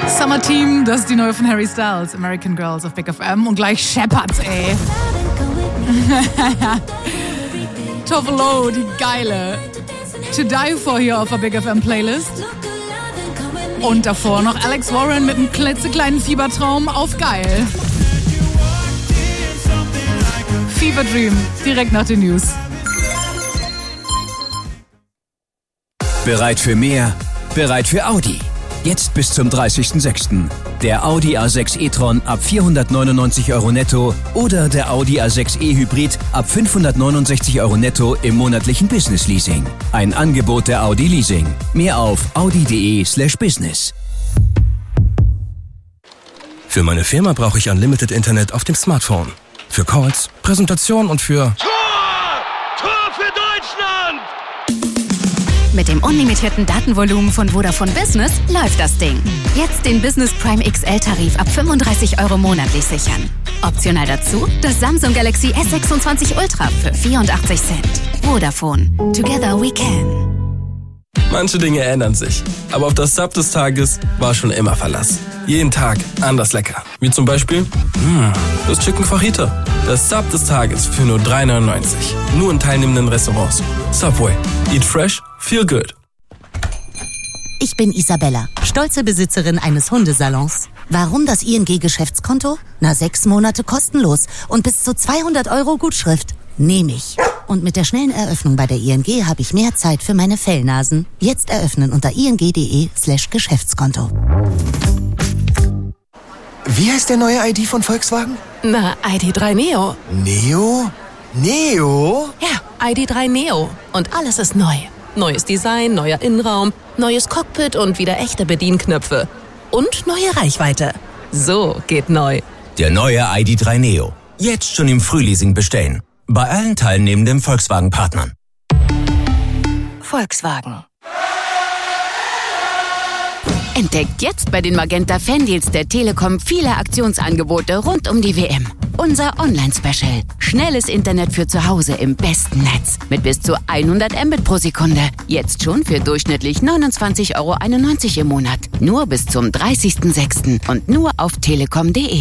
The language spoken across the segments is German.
Summer Team, das ist die neue von Harry Styles, American Girls auf Big FM. Und gleich Shepherds, ey. Tove Lo, die geile To Die For hier auf der Big FM Playlist. Und davor noch Alex Warren mit einem klitzekleinen Fiebertraum auf geil. Fever Dream, direkt nach den News. Bereit für mehr? Bereit für Audi. Jetzt bis zum 30.06. Der Audi A6 e-tron ab 499 € netto oder der Audi A6 e-Hybrid ab 569 € netto im monatlichen Business-Leasing. Ein Angebot der Audi Leasing. Mehr auf audi.de/business. Für meine Firma brauche ich Unlimited Internet auf dem Smartphone. Für Calls, Präsentation und für... Tor für Deutschland! Mit dem unlimitierten Datenvolumen von Vodafone Business läuft das Ding. Jetzt den Business Prime XL-Tarif ab 35 € monatlich sichern. Optional dazu das Samsung Galaxy S26 Ultra für 84 Cent. Vodafone. Together we can. Manche Dinge ändern sich, aber auf das Sub des Tages war schon immer Verlass. Jeden Tag anders lecker. Wie zum Beispiel das Chicken Fajita. Das Sub des Tages für nur 3,99. Nur in teilnehmenden Restaurants. Subway. Eat fresh, feel good. Ich bin Isabella, stolze Besitzerin eines Hundesalons. Warum das ING-Geschäftskonto? 6 Monate kostenlos und bis zu 200 € Gutschrift. Nehme ich. Und mit der schnellen Eröffnung bei der ING habe ich mehr Zeit für meine Fellnasen. Jetzt eröffnen unter ing.de/Geschäftskonto. Wie heißt der neue ID von Volkswagen? Na, ID.3 Neo. Neo? Neo? Ja, ID.3 Neo. Und alles ist neu. Neues Design, neuer Innenraum, neues Cockpit und wieder echte Bedienknöpfe. Und neue Reichweite. So geht neu. Der neue ID.3 Neo. Jetzt schon im Frühleasing bestellen. Bei allen teilnehmenden Volkswagen-Partnern. Volkswagen. Entdeckt jetzt bei den Magenta Fandeals der Telekom viele Aktionsangebote rund um die WM. Unser Online-Special. Schnelles Internet für zu Hause im besten Netz. Mit bis zu 100 Mbit pro Sekunde. Jetzt schon für durchschnittlich 29,91 € im Monat. Nur bis zum 30.06. und nur auf telekom.de.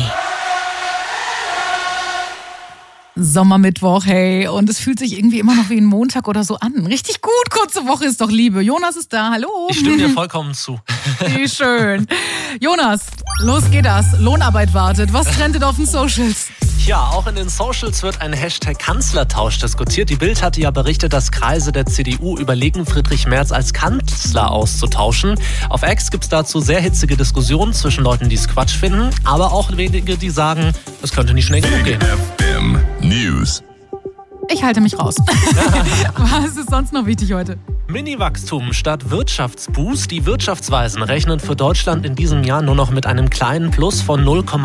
Sommermittwoch, hey. Und es fühlt sich irgendwie immer noch wie ein Montag oder so an. Richtig gut, kurze Woche ist doch Liebe. Jonas ist da, hallo. Ich stimme dir vollkommen zu. Wie schön. Jonas, los geht das. Lohnarbeit wartet. Was trendet auf den Socials? Ja, auch in den Socials wird ein Hashtag Kanzlertausch diskutiert. Die Bild hatte ja berichtet, dass Kreise der CDU überlegen, Friedrich Merz als Kanzler auszutauschen. Auf X gibt es dazu sehr hitzige Diskussionen zwischen Leuten, die es Quatsch finden, aber auch wenige, die sagen, es könnte nicht schnell genug gehen. FM News. Ich halte mich raus. Was ist sonst noch wichtig heute? Mini-Wachstum statt Wirtschaftsboost. Die Wirtschaftsweisen rechnen für Deutschland in diesem Jahr nur noch mit einem kleinen Plus von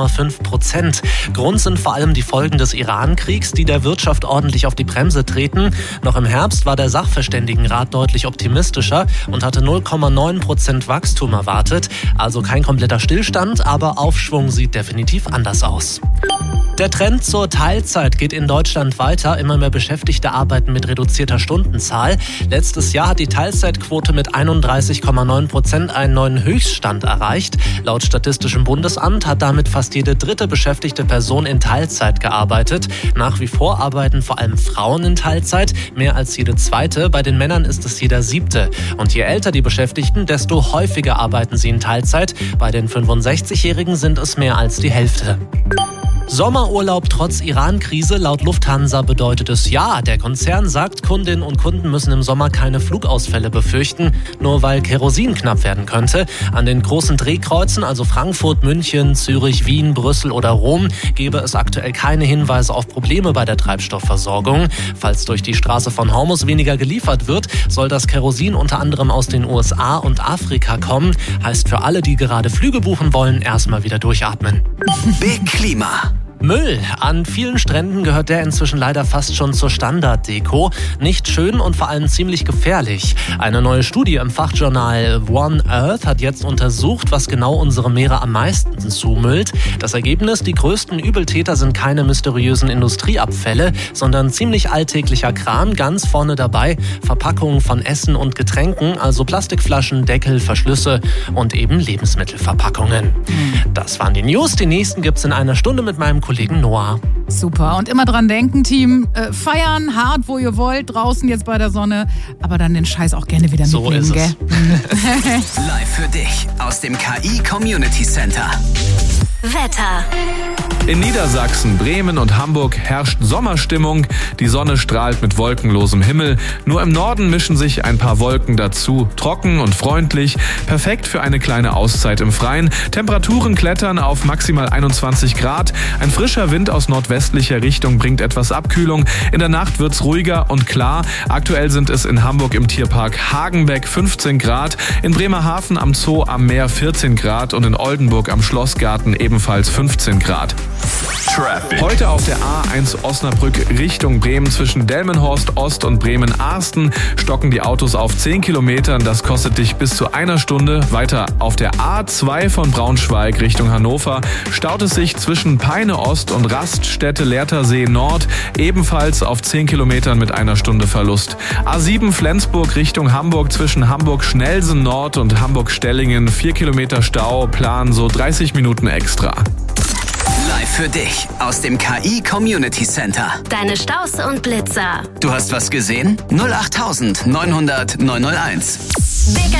0,5%. Grund sind vor allem die Folgen des Iran-Kriegs, die der Wirtschaft ordentlich auf die Bremse treten. Noch im Herbst war der Sachverständigenrat deutlich optimistischer und hatte 0,9% Wachstum erwartet. Also kein kompletter Stillstand, aber Aufschwung sieht definitiv anders aus. Der Trend zur Teilzeit geht in Deutschland weiter. Immer mehr Beschäftigte arbeiten mit reduzierter Stundenzahl. Letztes Jahr hat die Teilzeitquote mit 31,9% einen neuen Höchststand erreicht. Laut Statistischem Bundesamt hat damit fast jede dritte beschäftigte Person in Teilzeit gearbeitet. Nach wie vor arbeiten vor allem Frauen in Teilzeit, mehr als jede zweite. Bei den Männern ist es jeder siebte. Und je älter die Beschäftigten, desto häufiger arbeiten sie in Teilzeit. Bei den 65-Jährigen sind es mehr als die Hälfte. Sommerurlaub trotz Iran-Krise. Laut Lufthansa bedeutet es ja. Der Konzern sagt, Kundinnen und Kunden müssen im Sommer keine Flugausfälle befürchten, nur weil Kerosin knapp werden könnte. An den großen Drehkreuzen, also Frankfurt, München, Zürich, Wien, Brüssel oder Rom, gebe es aktuell keine Hinweise auf Probleme bei der Treibstoffversorgung. Falls durch die Straße von Hormuz weniger geliefert wird, soll das Kerosin unter anderem aus den USA und Afrika kommen. Heißt für alle, die gerade Flüge buchen wollen, erstmal wieder durchatmen. Big Klima. Müll. An vielen Stränden gehört der inzwischen leider fast schon zur Standarddeko. Nicht schön und vor allem ziemlich gefährlich. Eine neue Studie im Fachjournal One Earth hat jetzt untersucht, was genau unsere Meere am meisten zumüllt. Das Ergebnis: die größten Übeltäter sind keine mysteriösen Industrieabfälle, sondern ziemlich alltäglicher Kram. Ganz vorne dabei Verpackungen von Essen und Getränken, also Plastikflaschen, Deckel, Verschlüsse und eben Lebensmittelverpackungen. Das waren die News. Die nächsten gibt's in einer Stunde mit meinem Kollegen Noah. Super. Und immer dran denken, Team, feiern hart, wo ihr wollt, draußen jetzt bei der Sonne, aber dann den Scheiß auch gerne wieder mitnehmen, so ist gell? Live für dich aus dem KI Community Center. Wetter. In Niedersachsen, Bremen und Hamburg herrscht Sommerstimmung. Die Sonne strahlt mit wolkenlosem Himmel. Nur im Norden mischen sich ein paar Wolken dazu. Trocken und freundlich. Perfekt für eine kleine Auszeit im Freien. Temperaturen klettern auf maximal 21 Grad. Ein frischer Wind aus nordwestlicher Richtung bringt etwas Abkühlung. In der Nacht wird's ruhiger und klar. Aktuell sind es in Hamburg im Tierpark Hagenbeck 15 Grad. In Bremerhaven am Zoo am Meer 14 Grad und in Oldenburg am Schlossgarten ebenfalls 15 Grad. Traffic. Heute auf der A1 Osnabrück Richtung Bremen zwischen Delmenhorst Ost und Bremen-Arsten stocken die Autos auf 10 Kilometern. Das kostet dich bis zu einer Stunde. Weiter auf der A2 von Braunschweig Richtung Hannover staut es sich zwischen Peine Ost und Raststätte-Lehrtersee Nord ebenfalls auf 10 Kilometern mit einer Stunde Verlust. A7 Flensburg Richtung Hamburg zwischen Hamburg-Schnelsen Nord und Hamburg-Stellingen 4 Kilometer Stau, Plan so 30 Minuten extra. Live für dich aus dem KI Community Center. Deine Staus und Blitzer. Du hast was gesehen? 08900 901. Big